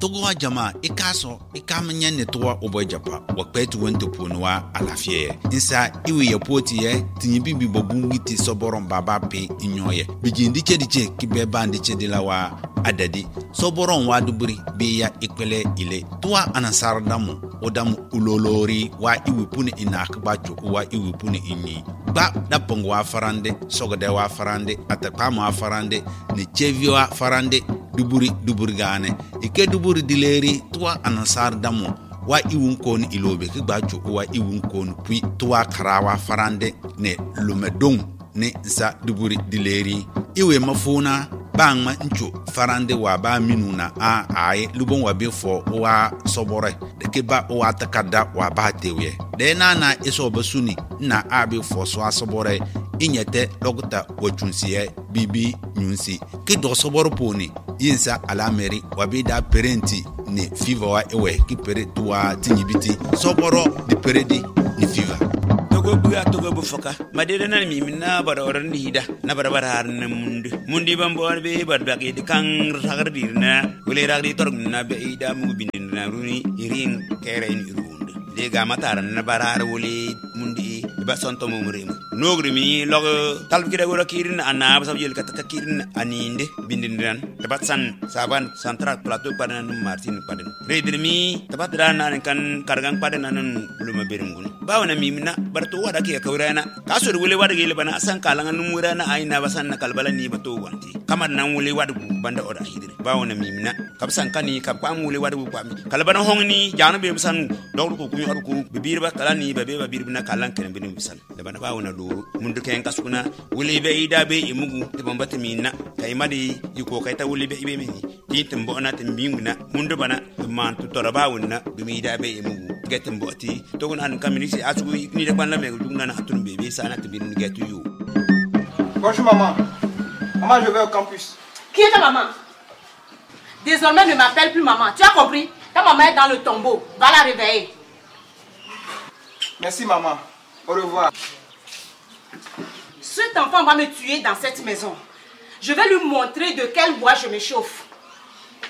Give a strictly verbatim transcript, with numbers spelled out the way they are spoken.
Togo jama ikaso ikamanya netwa obojapa wakpetu wento ponwa alafie insa iwe yapoti ye tinyibi bibobungi ti soboron baba pe inyoye bijindi chediche kibeba ndiche dilawa adadi soboron waduburi biya ikpele ile tuwa anasardamu odamu ulolori wa iwipuni inakbacho wa iwipuni inni ba dapong wa farande sogode wa farande atakama wa farande ni chevi wa farande duburi duburi gane ike duburi dileri tuwa anasar damu wa iwun kon ilobe ki gbacho wa iwun kon puis tuwa karawa farande ne lumedong ne za duburi dileri iwe mafuna bangma ncho farande wa ba minuna a ai lubon wa befo wa sobore de ke ba wa takada wa ba tewe de na na eso basuni na abi fo so asobore inyete logta wachunsiye bibi nyunsi ki do soboro poni yinsa alameri wabida parenti ni fiva wa ewe ki pere tuwa tinyibiti soboro di peredi ni fiva togo buya togo bufoka madede na mi minna bara oran hida na bara bara har na mundi mundi bambo be bar bagi de kan ragardirna wele ragdi torg na be ida mu bindina runi irin kere in irunde de ga matar na bara har wele mundi ba sonto mo muremu nogri mi log talb kida gora kirin ana ba sabjel kataka kirin aninde bindindan tabat san saban central plateau padan martin padan redir mi tabat dana kan kargang padan nan uluma berungun bawna mi mina barto wada ke kawrana kasur wule wada gele bana san kalangan numurana aina basan na kalbala ni bato wanti kamar nan wule wada banda oda hidire bawna mi mina kabsan kani kab kwam wule wada bu kwam kalbana hongni janu be basan dawru ko kumi ko bibir ba kalani be be bibir bina kalan ken bin bisan da bana bawna do mundu ken kasuna wule be ida be imugu de bombata mina kay madi yiko kay ta wule be ibe mini titim bo na timbinguna mundu bana man tu torabawna be ida be imugu getem boti to gon an kamini asugu ni de banla me dugna na atun bébé sana tibin getu you. Bonjour maman. Maman, je vais au campus. Qui est ta maman? Désormais ne m'appelle plus maman. Tu as compris? Ta maman est dans le tombeau. Va la réveiller. Merci maman. Au revoir. Cet enfant va me tuer dans cette maison. Je vais lui montrer de quel bois je me chauffe.